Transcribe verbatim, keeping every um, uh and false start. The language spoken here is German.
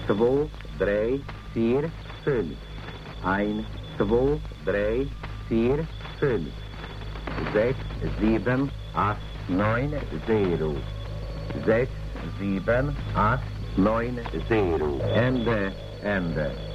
zwei, drei, vier, fünf. eins, zwei, drei, vier, fünf. sechs, sieben, acht, neun, zero. sechs, sieben, acht, neun, zero. Ende, Ende.